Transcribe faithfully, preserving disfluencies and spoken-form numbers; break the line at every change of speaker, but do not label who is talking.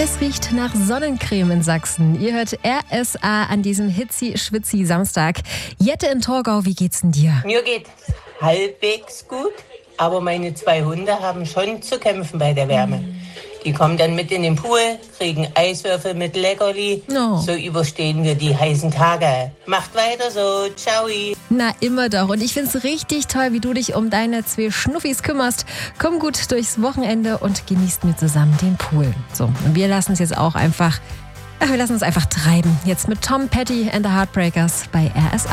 Es riecht nach Sonnencreme in Sachsen. Ihr hört R S A an diesem Hitzi-Schwitzi-Samstag. Jette in Torgau, wie geht's denn dir?
Mir geht halbwegs gut, aber meine zwei Hunde haben schon zu kämpfen bei der Wärme. Die kommen dann mit in den Pool, kriegen Eiswürfel mit Leckerli.
Oh.
So überstehen wir die heißen Tage. Macht weiter so. Ciao.
Na, immer doch. Und ich find's richtig toll, wie du dich um deine zwei Schnuffis kümmerst. Komm gut durchs Wochenende und genießt mit zusammen den Pool. So, und wir lassen es jetzt auch einfach, ach, wir lassen uns einfach treiben. Jetzt mit Tom Petty and the Heartbreakers bei R S A.